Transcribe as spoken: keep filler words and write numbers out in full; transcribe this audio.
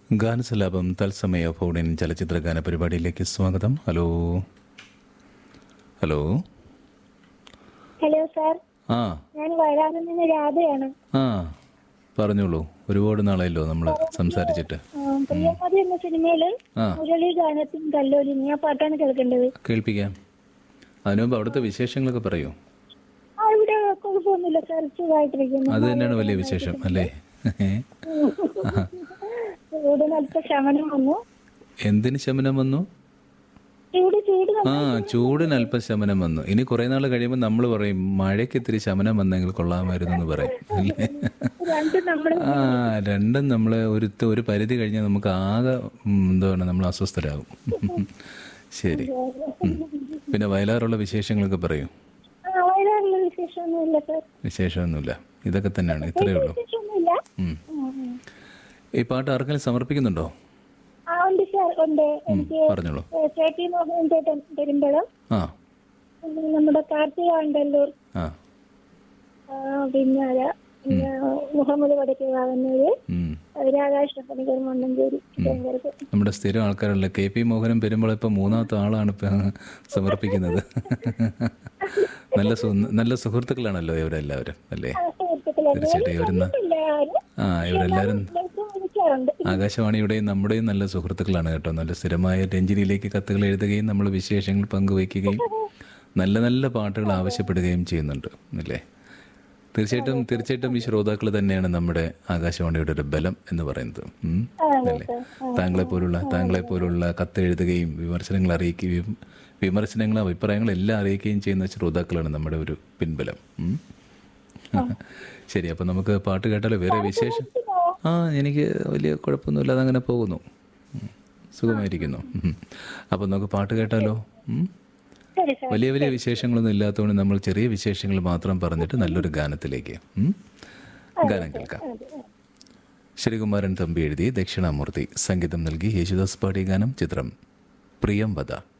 ഗാനസലാപം തത്സമയ ഫോണിൻ ചലച്ചിത്ര ഗാന പരിപാടിയിലേക്ക് സ്വാഗതം. ഹലോ ഹലോ ഹലോ സാർ, ആ ഞാൻ വയലാറിൽ നിന്ന് രാധയാണ്. ആ പറഞ്ഞോളൂ. ഒരുപാട് നാളായല്ലോ നമ്മൾ സംസാരിച്ചിട്ട്. ആ, പ്രിയമതി എന്ന സിനിമയില് ആ മുരളി ഗാനത്തും കല്ലോലിയും ആ പാട്ടാണ് കേൾക്കേണ്ടത്. കേൾപ്പിക്കാം. അതിനുമുമ്പ് അവിടുത്തെ വിശേഷങ്ങളൊക്കെ പറയൂ. ആ, ഇവിടെ കുഴപ്പമൊന്നുമില്ല സാർ, സുഖമായിട്ടിരിക്കുന്നു. അത് തന്നെയാണ് വലിയ വിശേഷം അല്ലേ? ചൂട് അല്പ ശമനം വന്നു. എന്തിന് ശമനം വന്നു? ചൂട് ചൂട് ആ ചൂടിന് അല്പം ശമനം വന്നു. ഇനി കുറെ നാൾ കഴിയുമ്പോൾ നമ്മൾ പറയും മഴയ്ക്ക് ഇത്തിരി ശമനം വന്നെങ്കിൽ കൊള്ളാമായിരുന്നു എന്ന് പറയും അല്ലേ? രണ്ടും നമ്മുടെ ആ രണ്ടും നമ്മൾ ഒരു ഒരു പരിധി കഴിഞ്ഞാൽ നമുക്ക് ആകെ ഉം, എന്താണ് നമ്മൾ അസ്വസ്ഥരാകും. ശരി. ഉം. പിന്നെ വയലാറുള്ള വിശേഷങ്ങളൊക്കെ പറയൂ. ആ, വയലാറിലെ വിശേഷമൊന്നുമില്ല സാർ. വിശേഷമൊന്നുമില്ല, ഇതൊക്കെ തന്നെയാണ്, ഇത്രയേ ഉള്ളൂ. വിശേഷമൊന്നുമില്ല. ഉം. ആ, ആ. ഈ പാട്ട് ആർക്കെങ്കിലും സമർപ്പിക്കുന്നുണ്ടോ? ആ ഉണ്ട് സാർ, ഉണ്ട്. എനിക്ക് പറഞ്ഞോളൂ. കെ ടി മോഹൻ ചേട്ടൻ പെരുമ്പളം, ആ നമ്മുടെ കാർത്തിക ഉണ്ടല്ലൂർ, ആ പിന്നെ ആരാ? പിന്നെ മുഹമ്മദ് വടക്കേ വാങ്ങന്നൂര്, ഉം. രാധാകൃഷ്ണ പണിക്കർ മണ്ണഞ്ചേരി. നമ്മുടെ സ്ഥിരം ആൾക്കാരല്ലേ കെ പി മോഹനും പെരുമ്പോൾ ഇപ്പം മൂന്നാമത്തെ ആളാണ് ഇപ്പം സമർപ്പിക്കുന്നത്. നല്ല സു നല്ല സുഹൃത്തുക്കളാണല്ലോ ഇവരെല്ലാവരും അല്ലേ? തീർച്ചയായിട്ടും ഇവരുന്ന ആ ഇവരെല്ലാവരും ആകാശവാണിയുടെയും നമ്മുടെയും നല്ല സുഹൃത്തുക്കളാണ് കേട്ടോ. നല്ല സ്ഥിരമായ രഞ്ജിനിയിലേക്ക് കത്തുകൾ എഴുതുകയും നമ്മൾ വിശേഷങ്ങൾ പങ്കുവയ്ക്കുകയും നല്ല നല്ല പാട്ടുകൾ ആവശ്യപ്പെടുകയും ചെയ്യുന്നുണ്ട് അല്ലേ? തീർച്ചയായിട്ടും തീർച്ചയായിട്ടും ഈ ശ്രോതാക്കൾ തന്നെയാണ് നമ്മുടെ ആകാശവാണിയുടെ ഒരു ബലം എന്ന് പറയുന്നത്. ഉം. അല്ലേ? താങ്കളെ പോലുള്ള താങ്കളെ പോലുള്ള കത്തെഴുതുകയും വിമർശനങ്ങൾ അറിയിക്കുകയും വിമർശനങ്ങളും അഭിപ്രായങ്ങളും എല്ലാം അറിയിക്കുകയും ചെയ്യുന്ന ശ്രോതാക്കളാണ് നമ്മുടെ ഒരു പിൻബലം. ഉം. ശരി, അപ്പം നമുക്ക് പാട്ട് കേട്ടാലോ? വേറെ വിശേഷം? ആ എനിക്ക് വലിയ കുഴപ്പമൊന്നുമില്ല, അതങ്ങനെ പോകുന്നു, ഉം. സുഖമായിരിക്കുന്നു. ഉം. അപ്പം നമുക്ക് പാട്ട് കേട്ടാലോ? ഉം. വലിയ വലിയ വിശേഷങ്ങളൊന്നും ഇല്ലാത്തതുകൊണ്ട് നമ്മൾ ചെറിയ വിശേഷങ്ങൾ മാത്രം പറഞ്ഞിട്ട് നല്ലൊരു ഗാനത്തിലേക്ക് ഉം. ഗാനം കേൾക്കാം. ശ്രീകുമാരൻ തമ്പി എഴുതി ദക്ഷിണാമൂർത്തി സംഗീതം നൽകി യേശുദാസ് പാടിയ ഗാനം. ചിത്രം പ്രിയം വധ.